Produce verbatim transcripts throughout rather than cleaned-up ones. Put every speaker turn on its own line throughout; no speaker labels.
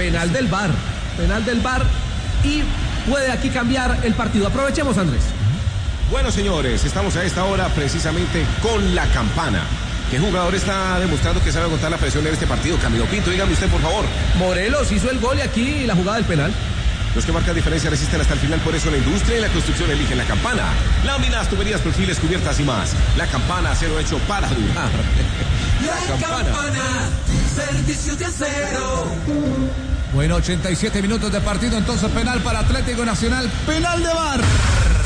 Penal del V A R. Penal del V A R. Y puede aquí cambiar el partido. Aprovechemos, Andrés.
Bueno, señores, estamos a esta hora precisamente con la campana. ¿Qué jugador está demostrando que sabe aguantar la presión en este partido? Camilo Pinto, dígame usted, por favor.
Morelos hizo el gol y aquí la jugada del penal.
Los que marcan diferencia resisten hasta el final, por eso la industria y la construcción eligen la campana. Láminas, tuberías, perfiles, cubiertas y más. La campana, acero hecho para durar.
La, la campana. campana, servicio de acero.
Bueno, ochenta y siete minutos de partido, entonces penal para Atlético Nacional, penal de V A R.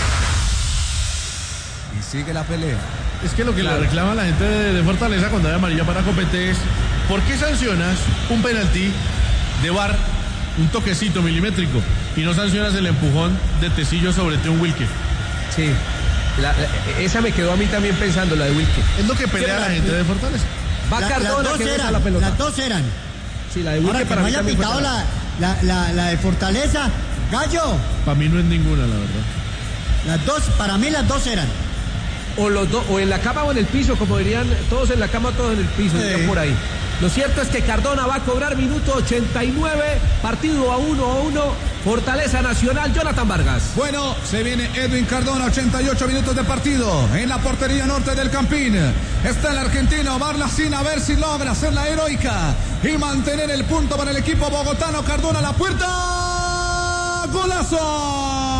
Y sigue la pelea.
Es que lo que claro. le reclama la gente de, de Fortaleza cuando hay amarilla para Copete es ¿por qué sancionas un penalti de V A R, un toquecito milimétrico, y no sancionas el empujón de Tecillo sobre Teo Wilke?
Sí, la, la, esa me quedó a mí también pensando, la de Wilke.
Es lo que pelea la gente de Fortaleza.
Va la, Cardona,
las, dos
que
eran,
la pelota.
las dos eran.
Sí, la de Wilke.
Ahora que
para
no
mí
haya pitado la, la, la, la de Fortaleza, Gallo.
Para mí no es ninguna, la verdad.
Las dos, para mí las dos eran.
O los dos, o en la cama o en el piso, como dirían, todos en la cama, todos en el piso, sí. Por ahí. Lo cierto es que Cardona va a cobrar minuto ochenta y nueve, partido a uno a uno, Fortaleza Nacional, Jonathan Vargas.
Bueno, se viene Edwin Cardona, ochenta y ocho minutos de partido, en la portería norte del Campín. Está el argentino Barlacín, a ver si logra hacer la heroica y mantener el punto para el equipo bogotano. Cardona a la puerta, ¡golazo!